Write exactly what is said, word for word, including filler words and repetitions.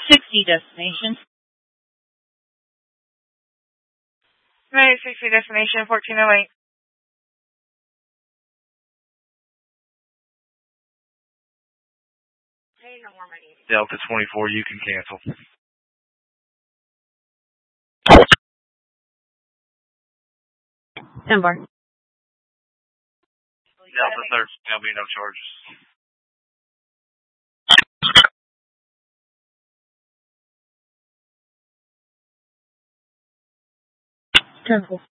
sixty destination. Right, sixty destination, fourteen oh eight. Delta twenty-four, you can cancel. ten bar. Delta thirteen, there'll be no charges. ten four.